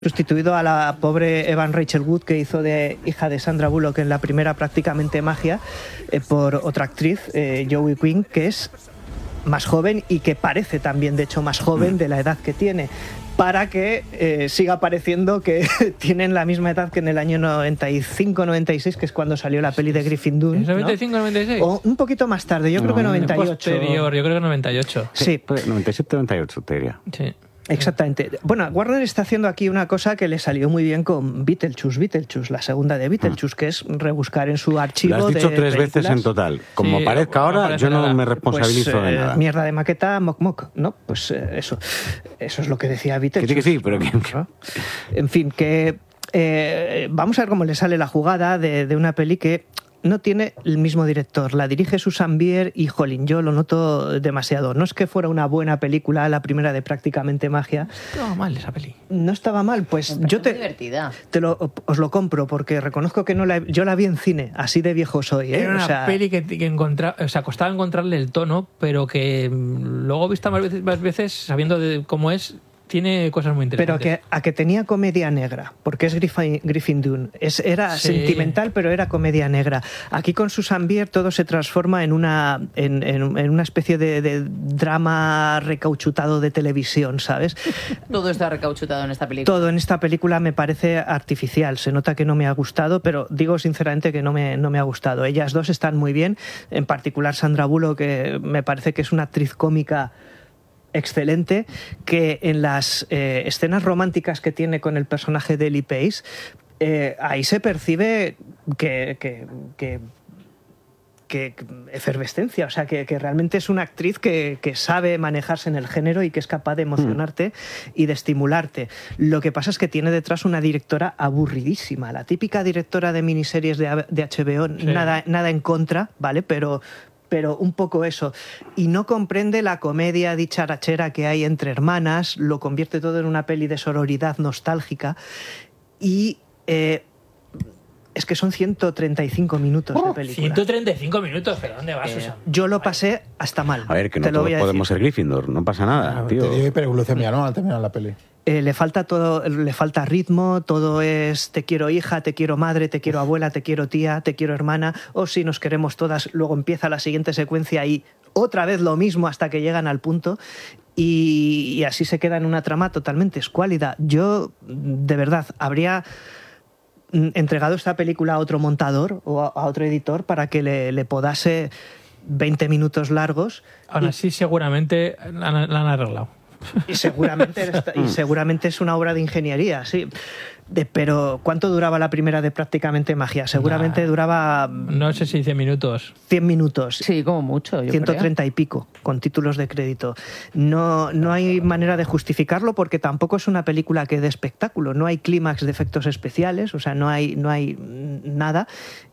sustituido a la pobre Evan Rachel Wood, que hizo de hija de Sandra Bullock en la primera Prácticamente Magia, por otra actriz, Joey King, que es más joven y que parece también, de hecho, más joven de la edad que tiene, para que siga pareciendo que tienen la misma edad que en el año 95-96, que es cuando salió la peli de Griffin Dunne. ¿Es 95-96? O un poquito más tarde, yo creo que 98. Posterior, yo creo que 98. Sí. 97-98, te diría. Sí. Exactamente. Bueno, Warner está haciendo aquí una cosa que le salió muy bien con Beetlejuice, la segunda de Beetlejuice, que es rebuscar en su archivo. Lo has dicho de 3 veces películas. en total. Como Sí, aparezca no ahora, aparece yo no nada. me responsabilizo Pues, de nada. mierda de maqueta, moc, ¿no? Pues eso es lo que decía Beetlejuice. Que sí, pero que... En fin, que vamos a ver cómo le sale la jugada de una peli que no tiene el mismo director. La dirige Susan Bier y, jolín, yo lo noto demasiado. No es que fuera una buena película, la primera de Prácticamente Magia. No, mal esa peli. No estaba mal, pues yo muy divertida. os lo compro, porque reconozco que yo la vi en cine, así de viejo soy. Era una O sea, peli que costaba encontrarle el tono, pero que luego vista más veces sabiendo de cómo es, tiene cosas muy pero interesantes. que tenía comedia negra, porque es Griffin Dunne. Era Sí. sentimental, pero era comedia negra. Aquí con Susan Bier todo se transforma en una especie de drama recauchutado de televisión, ¿sabes? Todo está recauchutado en esta película. Todo en esta película me parece artificial. Se nota que no me ha gustado, pero digo sinceramente que no me ha gustado. Ellas dos están muy bien, en particular Sandra Bullock, que me parece que es una actriz cómica excelente, que en las escenas románticas que tiene con el personaje de Ellie Pace, ahí se percibe que efervescencia, o sea, que realmente es una actriz que sabe manejarse en el género y que es capaz de emocionarte y de estimularte. Lo que pasa es que tiene detrás una directora aburridísima, la típica directora de miniseries de HBO, Sí. nada en contra, ¿vale? Pero un poco eso. Y no comprende la comedia dicharachera que hay entre hermanas, lo convierte todo en una peli de sororidad nostálgica y... es que son 135 minutos de película. 135 minutos, ¿pero dónde vas, Susan? Yo lo pasé hasta mal. A ver, que no te lo todos voy a podemos decir. ser Gryffindor, no pasa nada, tío. Te dio hiperglucemia, ¿no? Al terminar la peli. Le falta todo, le falta ritmo, todo es te quiero hija, te quiero madre, te quiero abuela, te quiero tía, te quiero hermana, o si nos queremos todas, luego empieza la siguiente secuencia y otra vez lo mismo hasta que llegan al punto y así se queda en una trama totalmente escuálida. Yo, de verdad, habría entregado esta película a otro montador o a otro editor para que le podase 20 minutos largos. Aún así, seguramente la han arreglado. Y seguramente es una obra de ingeniería, sí. Pero ¿cuánto duraba la primera de Prácticamente Magia? Seguramente duraba... No sé si 100 minutos. 100 minutos. Sí, como mucho, yo 130 y pico, con títulos de crédito. No hay manera de justificarlo porque tampoco es una película que dé espectáculo. No hay clímax de efectos especiales, o sea, no hay nada.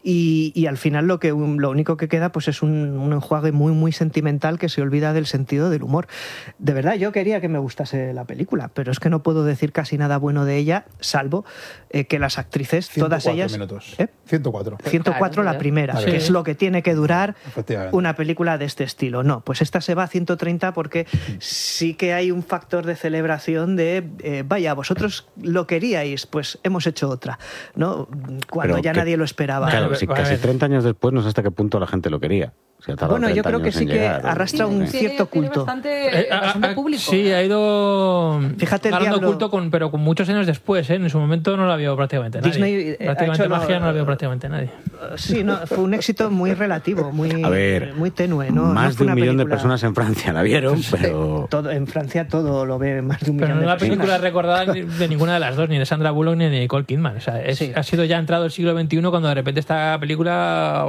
Y al final lo único que queda pues es un enjuague muy, muy sentimental que se olvida del sentido del humor. De verdad, yo quería que me gustase la película, pero es que no puedo decir casi nada bueno de ella, salvo que las actrices, todas 104 ellas... minutos. ¿Eh? 104. 104 la primera, Sí. que es lo que tiene que durar Efectivamente. una película de este estilo. No, pues esta se va a 130 porque sí que hay un factor de celebración de vaya, vosotros lo queríais, pues hemos hecho otra, ¿no? Cuando Pero ya que- nadie lo esperaba. Claro, Vale, si vale. casi 30 años después no sé hasta qué punto la gente lo quería. O sea, ha tardado Bueno, yo 30 creo que años sí en que llegar, ¿no? arrastra un cierto culto. Bastante público. Sí, ha ido Fíjate, el ganando Diablo- culto, pero con muchos años después. En su momento no la vio prácticamente nadie. Disney, ha Prácticamente hecho Magia no la vio prácticamente nadie. Sí, no, fue un éxito muy relativo, muy, A ver, muy tenue. No, más no de fue un una millón de película- personas en Francia la vieron, pero... En Francia todo lo ve más de un Pero millón no es de la película personas. recordada de ninguna de las dos, ni de Sandra Bullock ni de Nicole Kidman. O sea, Sí. ha sido ya entrado el siglo XXI cuando de repente esta película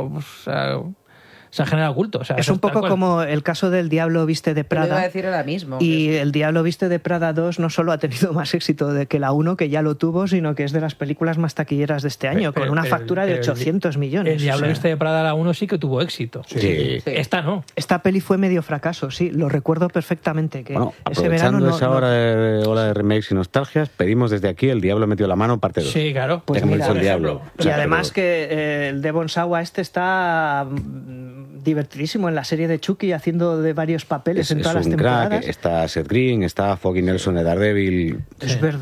se ha generado culto. O sea, Es eso un tal poco cual. como el caso del Diablo viste de Te lo iba a Prada. decir ahora mismo. Y El Diablo viste de Prada 2 no solo ha tenido más éxito de que la 1, que ya lo tuvo, sino que es de las películas más taquilleras de este año, con una factura de 800 millones. El Diablo O sea, Viste de Prada, la 1 sí que tuvo éxito. Sí. Sí. Esta no. esta peli fue medio fracaso, sí, lo recuerdo perfectamente. Que Bueno, ese verano aprovechando no, esa no- hora de remakes y nostalgias, pedimos desde aquí El Diablo metió la mano, parte 2. Sí, claro. Pues Ya como mira, hizo el por Diablo. ejemplo. O Y sea, además pero- que el Devon Sawa está divertidísimo en la serie de Chucky, haciendo de varios papeles en todas las un temporadas. crack. Está Seth Green, está Foggy Nelson de Daredevil. Es verdad.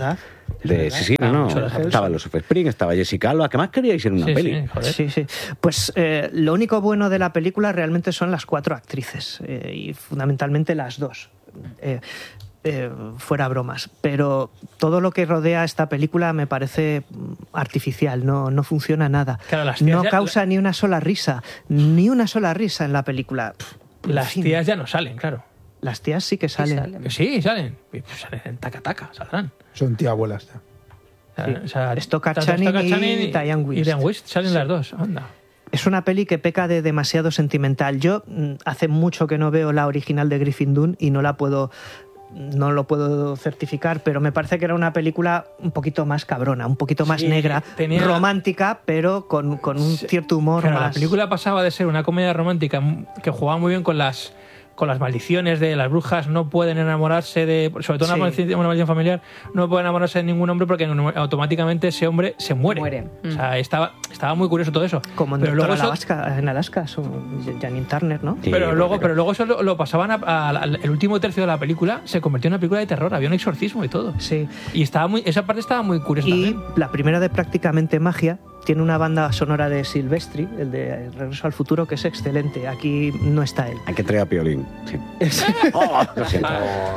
Sí, no. Estaban los Offspring, estaba Jessica Alba. ¿Qué más queríais en una peli? Sí, joder. Sí. Pues lo único bueno de la película realmente son las 4 actrices y fundamentalmente las 2. Fuera bromas, pero todo lo que rodea esta película me parece artificial, no funciona nada. Claro, las tías no causa ni una sola risa en la película. Las tías ya no salen, claro. Las tías sí que salen. Que sí, salen. Pues salen en taca, saldrán. Son tía abuelas ya. Sí. O sea, Stockard Channing y Diane West. Y Diane West salen las dos, anda. Es una peli que peca de demasiado sentimental. Yo hace mucho que no veo la original de Griffin Dunne y no lo puedo certificar, pero me parece que era una película un poquito más cabrona, un poquito más negra, romántica, pero con un cierto humor claro, más... La película pasaba de ser una comedia romántica que jugaba muy bien con las maldiciones de las brujas, no pueden enamorarse de... Sobre todo una maldición familiar, no pueden enamorarse de ningún hombre porque automáticamente ese hombre se muere. O sea, estaba muy curioso todo eso. Como en pero luego en Alaska, Janine Turner, ¿no? Sí, pero luego eso lo pasaban el último tercio de la película, se convirtió en una película de terror, había un exorcismo y todo. Sí. Y esa parte estaba muy curiosa. Y también. la primera de Prácticamente Magia tiene una banda sonora de Silvestri, el de Regreso al Futuro, que es excelente. Aquí no está él. Hay que traer a Piolín. Sí. Oh, lo siento.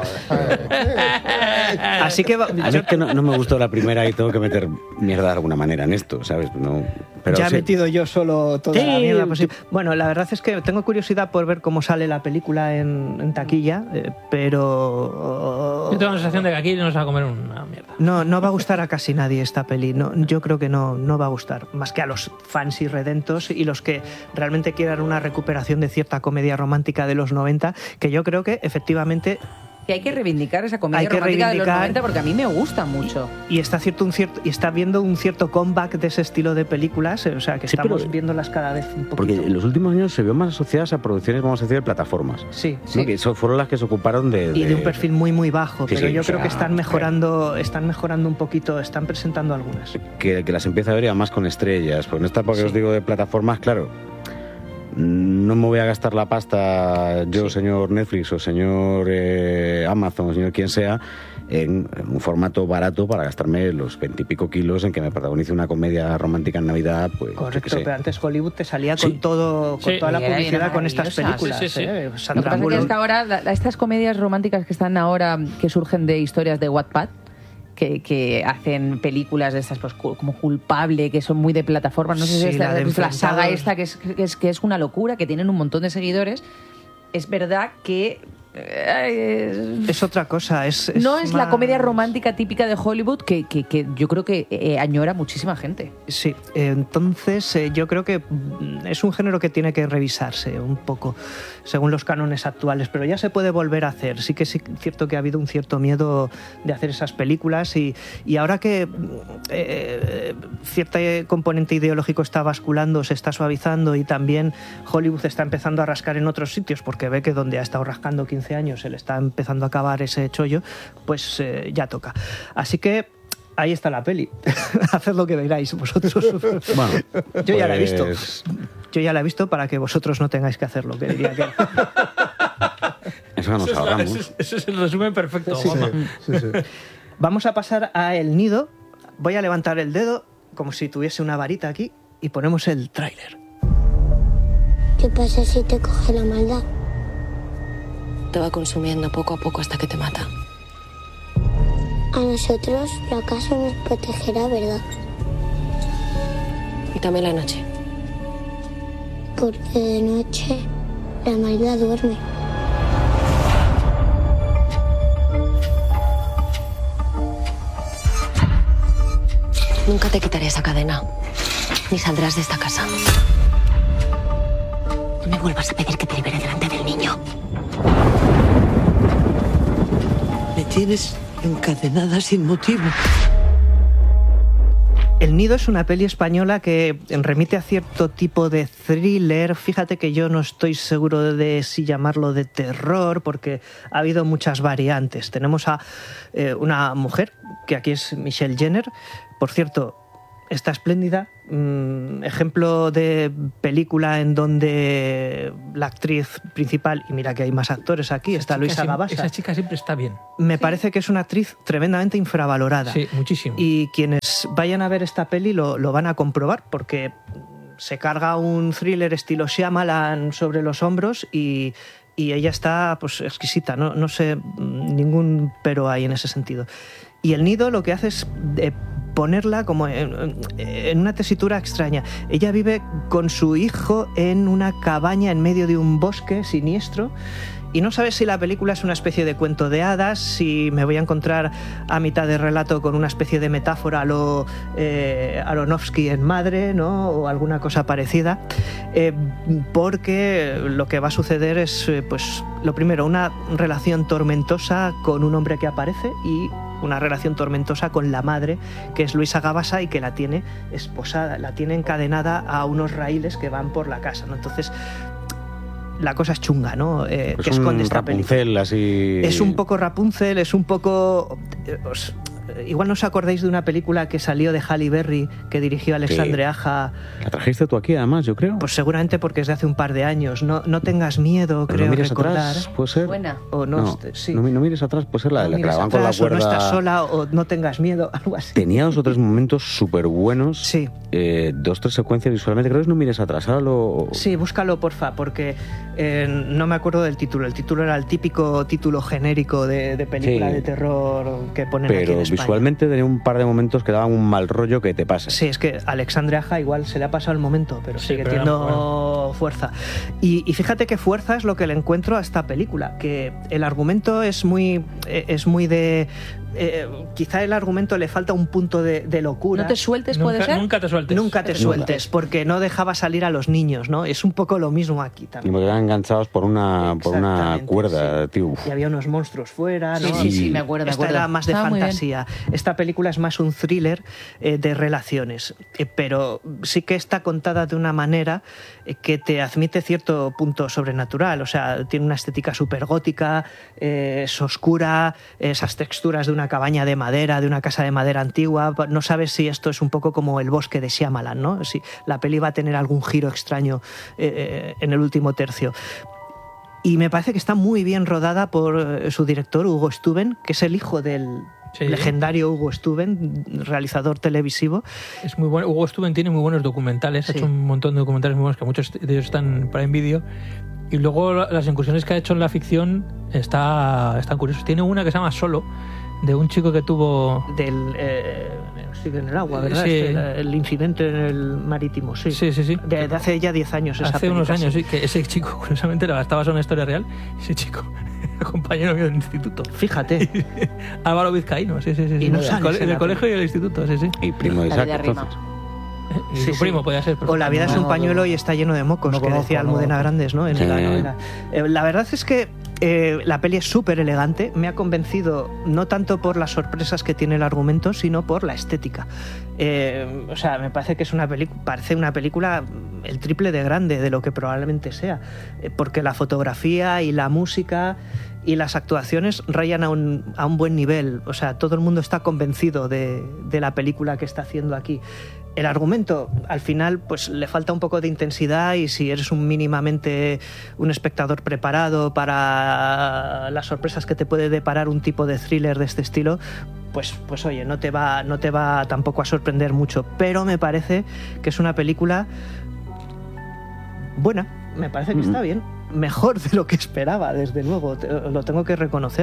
Así que... A mí es que no me gustó la primera y tengo que meter mierda de alguna manera en esto, ¿sabes? No, pero ya he sí. metido yo solo toda la mierda posible. Bueno, la verdad es que tengo curiosidad por ver cómo sale la película en taquilla, pero... Yo tengo la sensación de que aquí nos va a comer una mierda. No va a gustar a casi nadie esta peli. No, yo creo que no va a gustar. Más que a los fans irredentos y los que realmente quieran una recuperación de cierta comedia romántica de los 90, que yo creo que efectivamente... Que hay que reivindicar esa comedia romántica de los 90 porque a mí me gusta mucho. Y está viendo un cierto comeback de ese estilo de películas, o sea, que estamos viéndolas cada vez un poquito. Porque en los últimos años se vio más asociadas a producciones, vamos a decir, de plataformas. Sí. ¿No? Que fueron las que se ocuparon de... Y de un perfil muy, muy bajo, Sí, pero sí, yo o creo sea, que están mejorando un poquito, están presentando algunas. Que las empieza a ver ya más con estrellas. Pues en esta época que os digo de plataformas, claro... No me voy a gastar la pasta yo, señor Netflix o señor Amazon o señor quien sea, en un formato barato para gastarme los 20 y pico kilos en que me protagonice una comedia romántica en Navidad. Pues, correcto, pero antes Hollywood te salía con toda la publicidad con estas películas. Sí. Sandra Lo que pasa Bullock. es que ahora, estas comedias románticas que están ahora, que surgen de historias de Wattpad, que hacen películas de estas pues como Culpable, que son muy de plataforma, no sé si Sí, es la de la saga Enfrentados. esta que es una locura, que tienen un montón de seguidores. Es verdad que Es otra cosa. no es la más- comedia romántica típica de Hollywood que yo creo que añora muchísima gente. Sí, entonces yo creo que es un género que tiene que revisarse un poco según los cánones actuales, pero ya se puede volver a hacer. Sí que es cierto que ha habido un cierto miedo de hacer esas películas y ahora que cierto componente ideológico está basculando, se está suavizando y también Hollywood está empezando a rascar en otros sitios porque ve que donde ha estado rascando 15 años se le está empezando a acabar ese chollo, pues ya toca. Así que ahí está la peli. Haced lo que veráis vosotros. Bueno, Yo ya la he pues- visto. Yo ya la he visto para que vosotros no tengáis que hacerlo, que diría que... Eso nos ahorramos. Ese es el resumen perfecto. Sí. Juanma. Sí. Vamos a pasar a El Nido. Voy a levantar el dedo como si tuviese una varita aquí y ponemos el tráiler. ¿Qué pasa si te coge la maldad? Te va consumiendo poco a poco hasta que te mata. A nosotros la casa nos protegerá, ¿verdad? Y también la noche. Porque de noche la maldad duerme. Nunca te quitaré esa cadena. Ni saldrás de esta casa. No me vuelvas a pedir que te libere delante del niño. Me tienes encadenada sin motivo. El Nido es una peli española que remite a cierto tipo de thriller. Fíjate que yo no estoy seguro de si llamarlo de terror, porque ha habido muchas variantes. Tenemos a una mujer, que aquí es Michelle Jenner. Por cierto, está espléndida. Ejemplo de película en donde la actriz principal, y mira que hay más actores aquí, está Luisa Gabasa. Esa chica siempre está bien. Me parece que es una actriz tremendamente infravalorada. Sí, muchísimo. Y quienes vayan a ver esta peli lo van a comprobar, porque se carga un thriller estilo Shyamalan sobre los hombros y ella está pues exquisita, no sé, ningún pero hay en ese sentido. Y El Nido lo que hace es ponerla como en una tesitura extraña. Ella vive con su hijo en una cabaña en medio de un bosque siniestro y no sabes si la película es una especie de cuento de hadas, si me voy a encontrar a mitad de relato con una especie de metáfora a lo Aronofsky en Madre, ¿no? O alguna cosa parecida, porque lo que va a suceder es, pues, lo primero, una relación tormentosa con un hombre que aparece y una relación tormentosa con la madre, que es Luisa Gabasa y que la tiene esposada, la tiene encadenada a unos raíles que van por la casa, ¿no? Entonces la cosa es chunga, ¿no? Pues que esconde esta película. Rapunzel, así... Es un poco Rapunzel, es un poco... igual no os acordáis de una película que salió de Halle Berry, que dirigió Alexandre Aja. La trajiste tú aquí, además, yo creo. Pues seguramente porque es de hace un par de años. No tengas miedo, Pero creo no mires recordar. atrás, puede ser. Buena. O no, sí. No mires atrás, puede ser la de la que la van con la Atrás, o cuerda. no estás sola, o no tengas miedo, algo así. Tenía 2 o 3 momentos súper buenos. Sí. 2 o 3 secuencias visualmente. Creo que es No mires atrás. Ahora lo... Sí, búscalo, porfa, porque no me acuerdo del título. El título era el típico título genérico de película de terror que ponen aquí en España. Pero visualmente tenía un par de momentos que daban un mal rollo que te pasa. Sí, es que Alexandre Aja igual se le ha pasado el momento, pero sigue teniendo fuerza. Y fíjate qué fuerza es lo que le encuentro a esta película, que el argumento es muy de... quizá el argumento le falta un punto de locura. No te sueltes, puede ser. Nunca te sueltes. Nunca te sueltes, porque no dejaba salir a los niños, ¿no? Es un poco lo mismo aquí Y también. me quedaban enganchados por una cuerda, sí. tío. Y había unos monstruos fuera, ¿no? Sí, me acuerdo. Esta era más de Estaba muy fantasía. Esta película es más un thriller de relaciones, pero sí que está contada de una manera que te admite cierto punto sobrenatural. O sea, tiene una estética súper gótica, es oscura, esas texturas de una cabaña de madera, de una casa de madera antigua. No sabes si esto es un poco como El bosque de Shyamalan, ¿no? Si la peli va a tener algún giro extraño en el último tercio. Y me parece que está muy bien rodada por su director, Hugo Stuben, que es el hijo del legendario Hugo Stuben, realizador televisivo. Es muy bueno. Hugo Stuben tiene muy buenos documentales, ha hecho un montón de documentales muy buenos, que muchos de ellos están para en vídeo. Y luego las incursiones que ha hecho en la ficción están curiosas. Tiene una que se llama Solo, de un chico que tuvo... Sigue en el agua, ¿verdad? Sí. El incidente en el marítimo, sí. Sí. De hace ya 10 años esa Hace unos película, años, sí, que ese chico, curiosamente, está basado en una historia real. Ese chico era compañero mío del instituto. Fíjate. Álvaro Vizcaíno, sí. Y no sales en el colegio y el instituto, sí. Y primo de La Isaac, vida rima. entonces. Y su primo podía ser. O La vida es un pañuelo y está lleno de mocos, que decía Almudena Grandes, ¿no? En la novela. La verdad es que la peli es súper elegante. Me ha convencido no tanto por las sorpresas que tiene el argumento, sino por la estética. O sea, me parece que es parece una película el triple de grande de lo que probablemente sea, porque la fotografía y la música y las actuaciones rayan a un buen nivel. O sea, todo el mundo está convencido de la película que está haciendo aquí. El argumento, al final, pues le falta un poco de intensidad, y si eres mínimamente un espectador preparado para las sorpresas que te puede deparar un tipo de thriller de este estilo, pues oye, no te va tampoco a sorprender mucho. Pero me parece que es una película buena, me parece que está bien, mejor de lo que esperaba, desde luego, lo tengo que reconocer.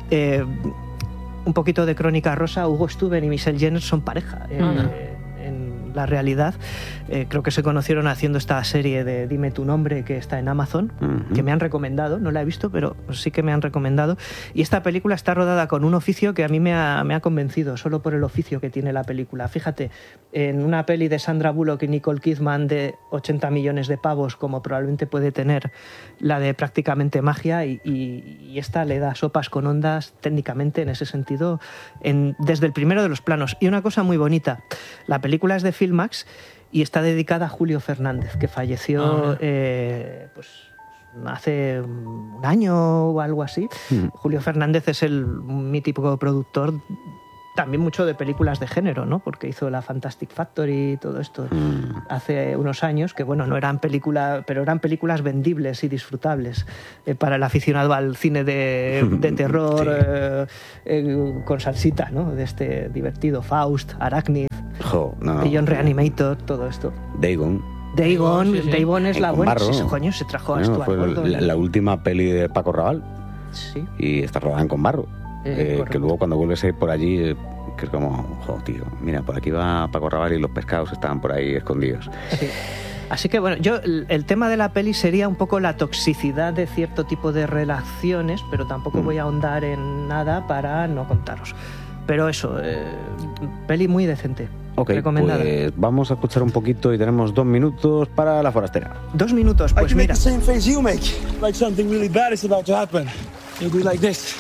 Un poquito de crónica rosa: Hugo Stuben y Michelle Jenner son pareja. En la realidad, creo que se conocieron haciendo esta serie de Dime tu nombre, que está en Amazon, que me han recomendado. No la he visto, pero sí que me han recomendado. Y esta película está rodada con un oficio que a mí me ha convencido, solo por el oficio que tiene la película. Fíjate, en una peli de Sandra Bullock y Nicole Kidman de 80 millones de pavos, como probablemente puede tener la de Prácticamente Magia, y esta le da sopas con ondas técnicamente en ese sentido, desde el primero de los planos. Y una cosa muy bonita: la película es de Filmax y está dedicada a Julio Fernández, que falleció pues hace un año o algo así. Julio Fernández es el mítico productor también mucho de películas de género, ¿no? Porque hizo la Fantastic Factory y todo esto hace unos años, que bueno, no eran películas, pero eran películas vendibles y disfrutables para el aficionado al cine de terror con salsita, ¿no? De este divertido Faust, Arachnid, Beyond Reanimator, todo esto. Dagon Es la buena. Sí, coño, se trajo a Stuart Gordon. La última peli de Paco Rabanne. Sí. Y está rodada en Conbarro. Que luego cuando vuelves a ir por allí, que es como, tío, mira, por aquí va Paco Rabanne y los pescados estaban por ahí escondidos. Sí. Así que bueno, el tema de la peli sería un poco la toxicidad de cierto tipo de relaciones, pero tampoco voy a ahondar en nada para no contaros. Pero eso, peli muy decente. Ok, recomendada. Pues vamos a escuchar un poquito y tenemos 2 minutos para La Forastera. 2 minutos, pues mira. I can make the same face you make, like something really bad is about to happen. You'll be like this.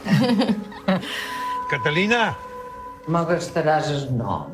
Catalina! M'agastaràs el nom.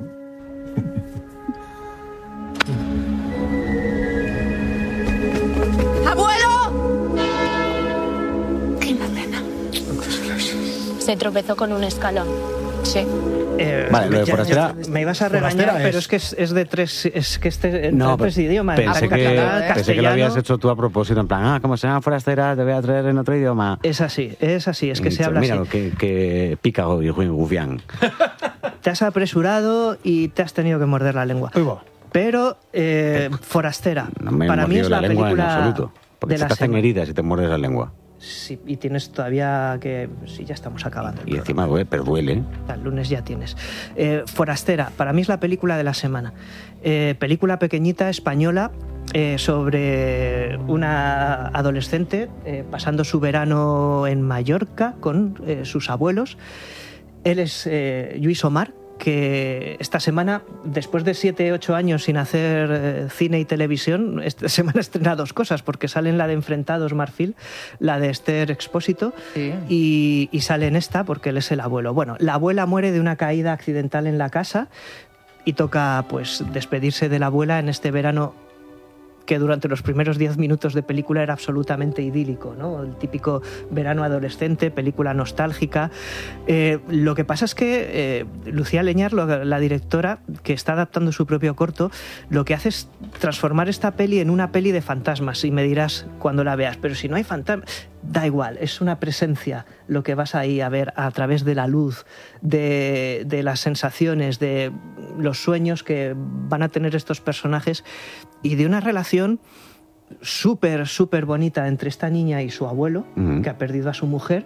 ¡Abuelo! ¿Qué nena? Se tropezó con un escalón. Sí. Vale, lo de Forastera. Me ibas a regañar, pero es que es de tres. Es que No, tres idiomas. Pensé que lo castellano. habías hecho tú a propósito, en plan, como se llama Forastera, te voy a traer en otro idioma. Es así, es que se habla mira, así. que pica y gufián. Te has apresurado y te has tenido que morder la lengua. Pero Forastera, No me he para mí es mordido la lengua en película absoluto. Porque de se la te hacen semana. heridas y te muerdes la lengua. Sí, y tienes todavía que... Sí, ya estamos acabando. Y encima duele, pero duele. El lunes ya tienes. Forastera, para mí es la película de la semana. Película pequeñita, española, sobre una adolescente pasando su verano en Mallorca con sus abuelos. Él es Lluís Omar, que esta semana, después de 7-8 años sin hacer cine y televisión, esta semana estrena 2 cosas, porque sale en la de Enfrentados Marfil, la de Esther Expósito, y sale en esta porque él es el abuelo. Bueno, la abuela muere de una caída accidental en la casa y toca pues despedirse de la abuela en este verano que durante los primeros 10 minutos de película era absolutamente idílico, ¿no? El típico verano adolescente, película nostálgica. Lo que pasa es que Lucía Leñar, la directora, que está adaptando su propio corto, lo que hace es transformar esta peli en una peli de fantasmas, y me dirás cuando la veas, pero si no hay fantasmas, da igual, es una presencia lo que vas ahí a ver a través de la luz, de las sensaciones, de los sueños que van a tener estos personajes, y de una relación súper, súper bonita entre esta niña y su abuelo, que ha perdido a su mujer,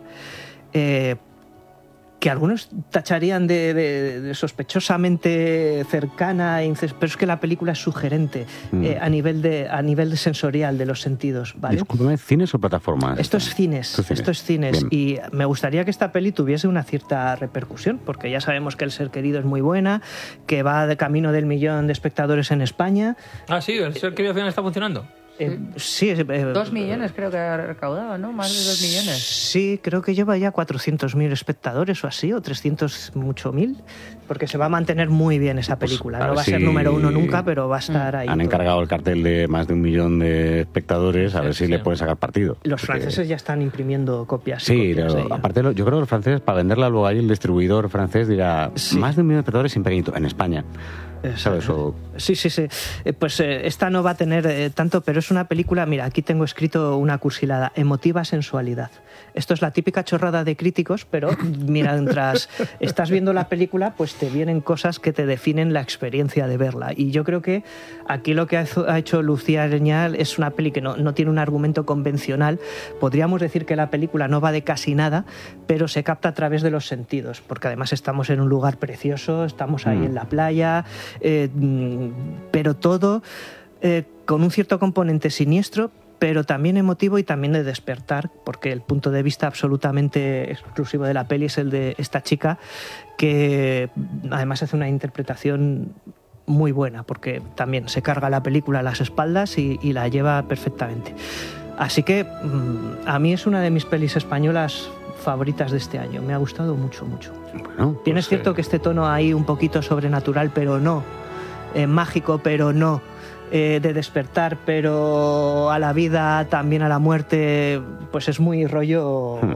que algunos tacharían de sospechosamente cercana, pero es que la película es sugerente a nivel de sensorial, de los sentidos, ¿vale? Discúlpame, ¿cines o plataformas? Esto es cines. Y me gustaría que esta peli tuviese una cierta repercusión, porque ya sabemos que El ser querido es muy buena, que va de camino del 1.000.000 de espectadores en España. Ah, sí, El ser querido al final está funcionando. Sí, 2 millones creo que ha recaudado, ¿no? Más de 2 millones. Sí, creo que lleva ya 400.000 espectadores o así, o 300 mucho mil, porque se va a mantener muy bien esa película. Pues, no va a ser número 1 nunca, pero va a estar ahí. Han encargado el cartel de más de 1 millón de espectadores, a ver si le pueden sacar partido. Los franceses ya están imprimiendo copias. Sí, aparte yo creo que los franceses, para venderla luego ahí, el distribuidor francés dirá, más de 1 millón de espectadores sin pequeñito, en España. ¿Sabes? Sí. Pues esta no va a tener tanto, pero es una película, mira, aquí tengo escrito una cursilada, emotiva sensualidad. Esto es la típica chorrada de críticos, pero mientras estás viendo la película, pues te vienen cosas que te definen la experiencia de verla. Y yo creo que aquí lo que ha hecho Lucía Leñal es una peli que no tiene un argumento convencional. Podríamos decir que la película no va de casi nada, pero se capta a través de los sentidos, porque además estamos en un lugar precioso, estamos ahí en la playa, pero todo con un cierto componente siniestro, pero también emotivo y también de despertar, porque el punto de vista absolutamente exclusivo de la peli es el de esta chica, que además hace una interpretación muy buena, porque también se carga la película a las espaldas y la lleva perfectamente. Así que a mí es una de mis pelis españolas favoritas de este año. Me ha gustado mucho, mucho. Bueno, Bien, es cierto que este tono ahí un poquito sobrenatural, pero no. Mágico, pero no. De despertar, pero a la vida, también a la muerte, pues es muy rollo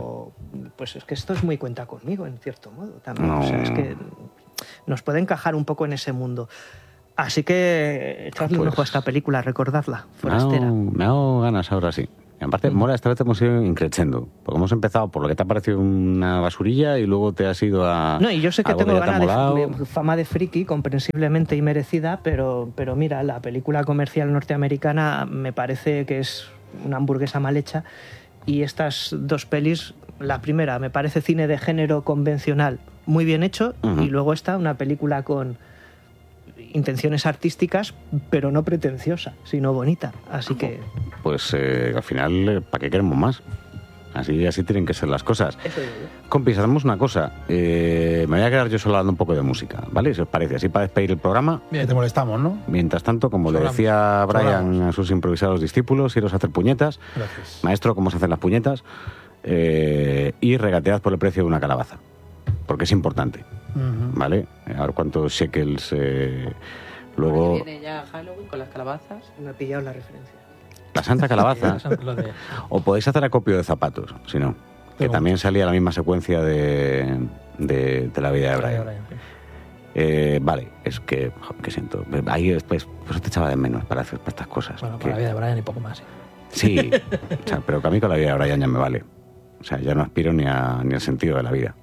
pues es que esto es muy cuenta conmigo, en cierto modo, también. No. O sea, es que nos puede encajar un poco en ese mundo. Así que echadle un ojo a esta película, recordadla, Forastera. Me hago ganas ahora sí. Y aparte, mola, esta vez hemos ido increciendo. Porque hemos empezado por lo que te ha parecido una basurilla y luego te has ido a... No, y yo sé que algo tengo ya te ha molado. ganas de fama de friki, comprensiblemente y merecida, pero mira, la película comercial norteamericana me parece que es una hamburguesa mal hecha. Y estas dos pelis, la primera me parece cine de género convencional, muy bien hecho, y luego esta, una película con intenciones artísticas, pero no pretenciosa, sino bonita. Así que... Pues al final, ¿para qué queremos más? Así tienen que ser las cosas. Eso digo yo. Compis, hacemos una cosa. Me voy a quedar yo solo hablando un poco de música, ¿vale? Si os parece, así para despedir el programa. Bien, te molestamos, ¿no? Mientras tanto, como le decía Brian a sus improvisados discípulos, iros a hacer puñetas. Gracias. Maestro, ¿cómo se hacen las puñetas? Y regatead por el precio de una calabaza. Porque es importante, ¿vale? A ver cuántos shekels... luego... Viene ya Halloween con las calabazas. Me ha pillado la referencia. La Santa Calabaza. Lo de- O podéis hacer acopio de zapatos, si no. Que también salía la misma secuencia de la vida de Brian. Vale, es que, joder, que siento. Ahí después, pues te echaba de menos para hacer estas cosas. Bueno, Que- para la vida de Brian y poco más. ¿Sí? Sí, o sea, pero que a mí con la vida de Brian ya me vale. O sea, ya no aspiro ni al sentido de la vida.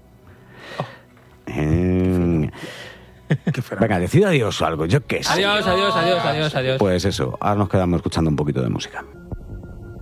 Venga, decid adiós o algo, yo qué sé. Adiós, adiós, adiós, adiós, adiós. Pues eso, ahora nos quedamos escuchando un poquito de música.